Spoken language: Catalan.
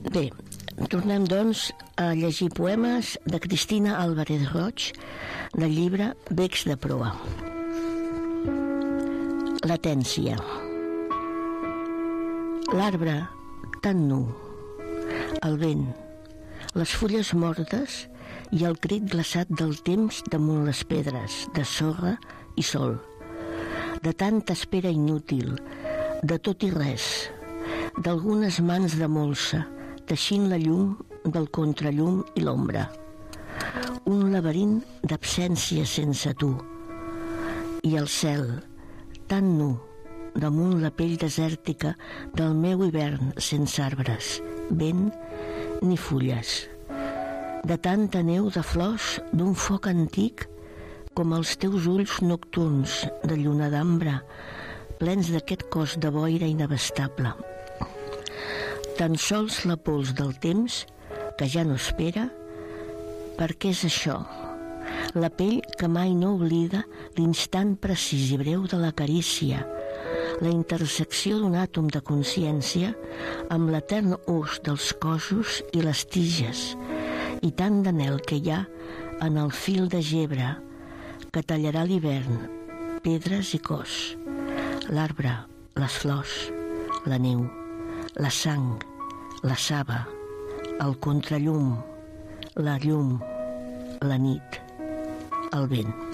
Bé, tornem doncs a llegir poemes de Cristina Álvarez Roig del llibre Becs de proa. Latència. L'arbre tan nu, el vent, les fulles mortes i el crit glaçat del temps damunt les pedres, de sorra i sol, de tanta espera inútil, de tot i res, d'algunes mans de molsa, teixint la llum del contrallum i l'ombra. Un laberint d'absència sense tu. I el cel, tan nu, damunt la pell desèrtica del meu hivern sense arbres, vent ni fulles. De tanta neu de flors d'un foc antic com els teus ulls nocturns de lluna d'ambra, plens d'aquest cos de boira inabastable. Tan sols la pols del temps, que ja no espera, perquè és això, la pell que mai no oblida l'instant precís i breu de la carícia, la intersecció d'un àtom de consciència amb l'etern ús dels cossos i les tiges, i tant d'anhel que hi ha en el fil de gebre que tallarà l'hivern, pedres i cos, l'arbre, les flors, la neu, la sang, la saba, el contrallum, la llum, la nit, el vent.